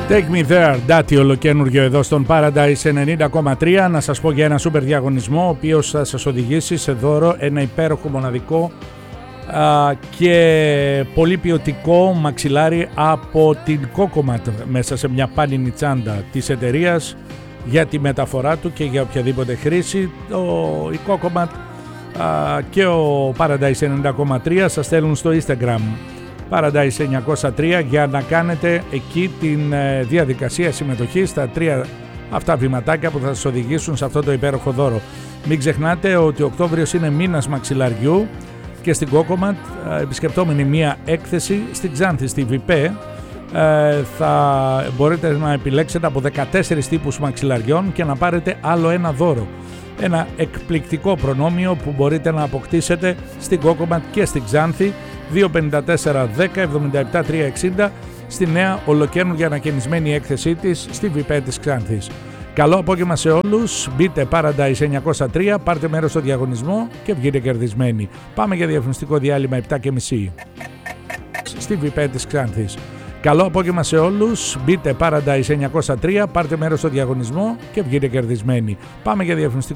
Take me there, Ντάτι, ολοκένουργιο εδώ στον Paradise 90,3. Να σας πω για ένα σούπερ διαγωνισμό, ο οποίος θα σας οδηγήσει σε δώρο ένα υπέροχο, μοναδικό και πολύ ποιοτικό μαξιλάρι από την Cocomat, μέσα σε μια πάλινη τσάντα της εταιρείας για τη μεταφορά του και για οποιαδήποτε χρήση. Η Cocomat και ο Paradise 90,3 σας στέλνουν στο Instagram Paradise 903 για να κάνετε εκεί την διαδικασία συμμετοχής στα 3 αυτά βηματάκια που θα σας οδηγήσουν σε αυτό το υπέροχο δώρο. Μην ξεχνάτε ότι ο Οκτώβριος είναι μήνας μαξιλαριού και στην Cocomat, επισκεπτόμενοι μία έκθεση στην Ξάνθη, στη ΒΙΠΕ, θα μπορείτε να επιλέξετε από 14 τύπους μαξιλαριών και να πάρετε άλλο ένα δώρο. Ένα εκπληκτικό προνόμιο που μπορείτε να αποκτήσετε στην Cocomat και στην Ξάνθη. 254 10 77 360 στη νέα ολοκαίνουργια ανακαινισμένη έκθεσή της στη ΒΙΠΕ της Ξάνθης. Καλό απόγευμα σε όλους. Μπείτε Paradise 903, πάρτε μέρος στο διαγωνισμό και βγείτε κερδισμένοι. Πάμε για διαφημιστικό διάλειμμα 7:30 στη ΒΙΠΕ της Ξάνθης. Καλό απόγευμα σε όλους. Μπείτε Paradise 903, πάρτε μέρος στο διαγωνισμό και βγείτε κερδισμένοι. Πάμε για διαφημιστικό